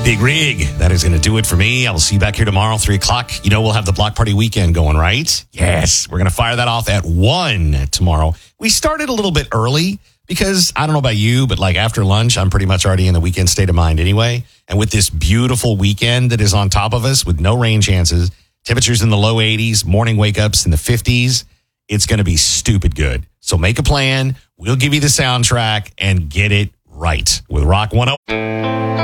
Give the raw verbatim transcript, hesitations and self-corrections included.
Big Rig. That is going to do it for me. I will see you back here tomorrow, three o'clock. You know, we'll have the Block Party weekend going, right? Yes. We're going to fire that off at one tomorrow. We started a little bit early because I don't know about you, but like after lunch, I'm pretty much already in the weekend state of mind anyway. And with this beautiful weekend that is on top of us with no rain chances, temperatures in the low eighties, morning wake ups in the fifties, it's going to be stupid good. So make a plan. We'll give you the soundtrack and get it right with Rock one oh.